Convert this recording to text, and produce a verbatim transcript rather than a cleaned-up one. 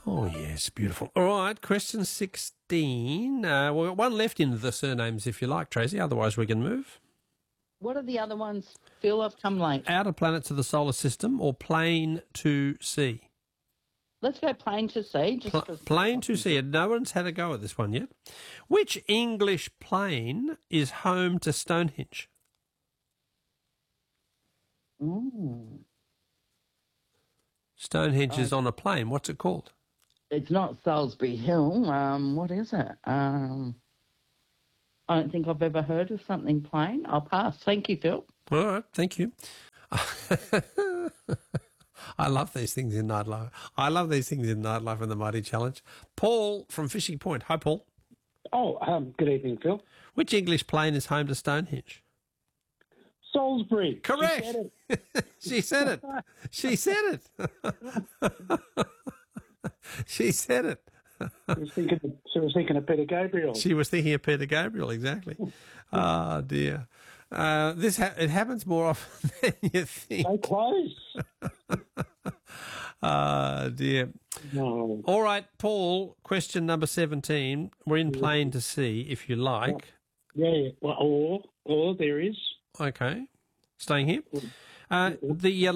Oh, yes, beautiful. All right, question sixteen. Uh, we've got one left in the surnames, if you like, Tracy. Otherwise, we can move. What are the other ones? Phil, I've come late. Outer planets of the solar system or plain to sea? Let's go plain to sea. Just Pl- for plain to sea. No one's had a go at this one yet. Which English plain is home to Stonehenge? Ooh. Stonehenge is on a plain. What's it called? It's not Salisbury Hill. Um, what is it? Um, I don't think I've ever heard of something plain. I'll pass. Thank you, Phil. All right, thank you. I love these things in nightlife. I love these things in nightlife and the Mighty Challenge. Paul from Fishing Point. Hi, Paul. Oh, um, good evening, Phil. Which English plain is home to Stonehenge? Salisbury. Correct. She said it. She said it. She said it. She said it. She was thinking of, she was thinking of Peter Gabriel. She was thinking of Peter Gabriel, exactly. Oh, dear. Uh, this ha- it happens more often than you think. So close. Ah, dear. No. All right, Paul, question number seventeen. We're in plain to sea, if you like. Yeah, well, or, or there is. Okay. Staying here. Uh, the uh,